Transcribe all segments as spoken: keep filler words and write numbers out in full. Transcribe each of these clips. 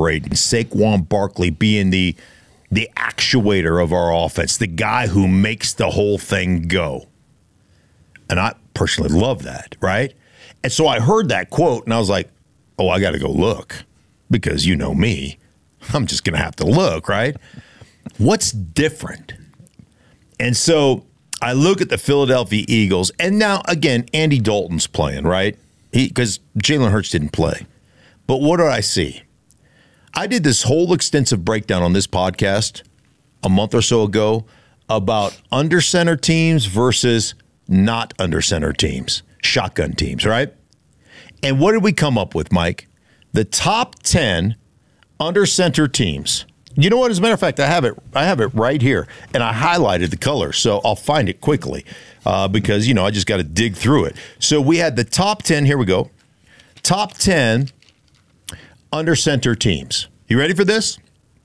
celebrating Saquon Barkley being the the actuator of our offense, the guy who makes the whole thing go. And I personally love that, right? And so I heard that quote, and I was like, oh, I got to go look, because you know me. I'm just going to have to look, right? What's different? And so I look at the Philadelphia Eagles, and now, again, Andy Dalton's playing, right? Because Jalen Hurts didn't play. But what did I see? I did this whole extensive breakdown on this podcast a month or so ago about under center teams versus not under center teams, shotgun teams, right? And what did we come up with, Mike? The top ten under center teams. You know what? As a matter of fact, I have it. I have it right here, and I highlighted the color, so I'll find it quickly uh, because you know I just got to dig through it. So we had the top ten. Here we go. Top ten under center teams. You ready for this?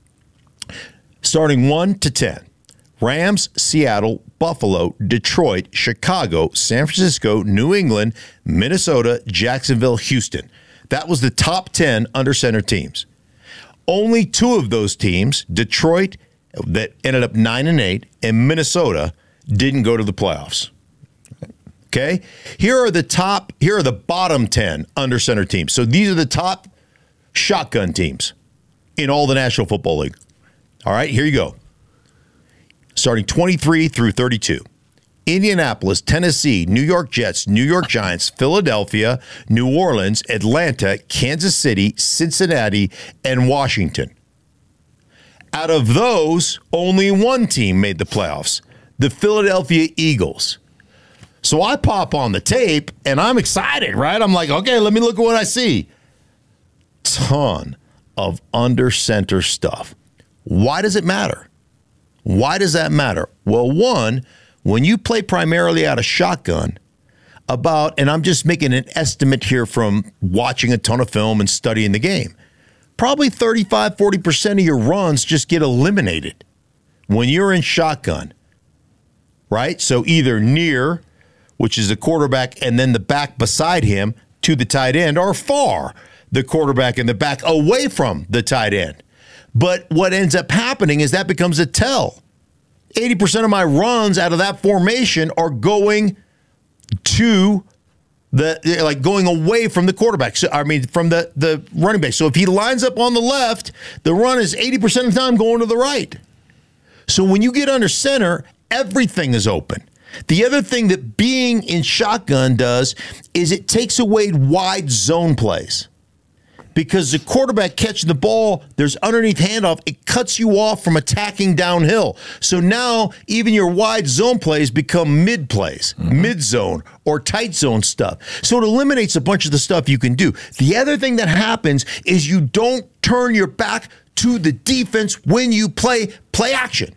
Starting one to ten: Rams, Seattle, Buffalo, Detroit, Chicago, San Francisco, New England, Minnesota, Jacksonville, Houston. That was the top ten under center teams. Only two of those teams, Detroit, that ended up nine and eight, and Minnesota, didn't go to the playoffs. Okay? Here are the top, here are the bottom ten under center teams. So these are the top shotgun teams in all the National Football League. All right, here you go. Starting twenty-three through thirty-two. Indianapolis, Tennessee, New York Jets, New York Giants, Philadelphia, New Orleans, Atlanta, Kansas City, Cincinnati, and Washington. Out of those, only one team made the playoffs, the Philadelphia Eagles. So I pop on the tape, and I'm excited, right? I'm like, okay, let me look at what I see. Ton of under center stuff. Why does it matter? Why does that matter? Well, one, when you play primarily out of shotgun, about, and I'm just making an estimate here from watching a ton of film and studying the game, probably thirty-five, forty percent of your runs just get eliminated when you're in shotgun, right? So either near, which is the quarterback, and then the back beside him to the tight end, or far, the quarterback and the back away from the tight end. But what ends up happening is that becomes a tell. eighty percent of my runs out of that formation are going to the, like going away from the quarterback. So, I mean, from the, the running back. So if he lines up on the left, the run is eighty percent of the time going to the right. So when you get under center, everything is open. The other thing that being in shotgun does is it takes away wide zone plays. Because the quarterback catching the ball, there's underneath handoff, it cuts you off from attacking downhill. So now even your wide zone plays become mid plays, mm-hmm. mid zone or tight zone stuff. So it eliminates a bunch of the stuff you can do. The other thing that happens is you don't turn your back to the defense when you play play action.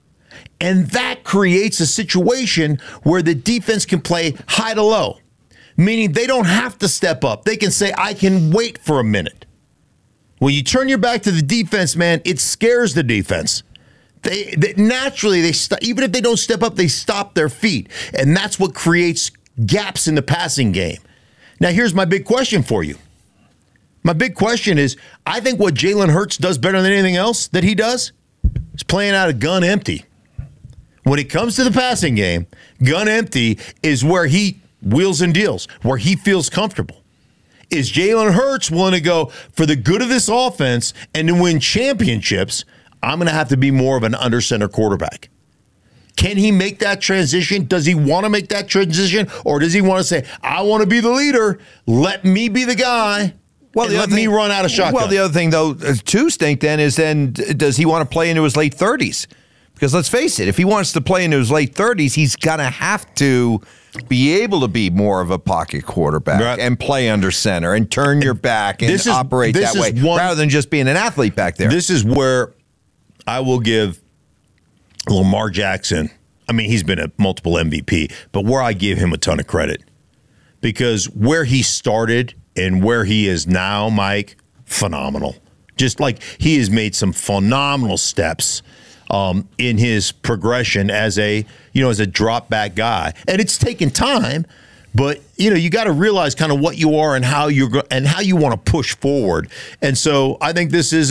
And that creates a situation where the defense can play high to low. Meaning they don't have to step up. They can say, I can wait for a minute. When you turn your back to the defense, man, it scares the defense. They, they naturally, they st- even if they don't step up, they stop their feet. And that's what creates gaps in the passing game. Now, here's my big question for you. My big question is, I think what Jalen Hurts does better than anything else that he does is playing out of gun empty. When it comes to the passing game, gun empty is where he wheels and deals, where he feels comfortable. Is Jalen Hurts willing to go for the good of this offense and to win championships? I'm going to have to be more of an under center quarterback. Can he make that transition? Does he want to make that transition? Or does he want to say, I want to be the leader. Let me be the guy. Well, and let thing, me run out of shotgun. Well, the other thing, though, too, Stink, then, is then does he want to play into his late thirties? Because let's face it, if he wants to play into his late thirties, he's going to have to be able to be more of a pocket quarterback right. and play under center and turn your back and this is, operate this that way one, rather than just being an athlete back there. This is where I will give Lamar Jackson, I mean, he's been a multiple M V P, but where I give him a ton of credit. Because where he started and where he is now, Mike, phenomenal. Just like he has made some phenomenal steps Um, in his progression as a, you know, as a drop back guy. And it's taken time, but, you know, you got to realize kind of what you are and how you're, and how you want to push forward. And so I think this is